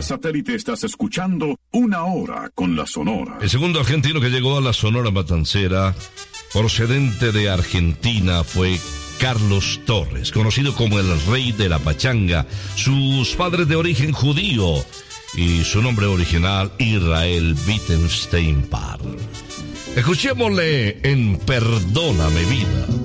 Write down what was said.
Vía satélite estás escuchando Una Hora con la Sonora. El segundo argentino que llegó a la Sonora Matancera, procedente de Argentina, fue Carlos Torres, conocido como el Rey de la Pachanga. Sus padres de origen judío y su nombre original, Israel Wittenstein Parr. Escuchémosle en Perdóname Vida.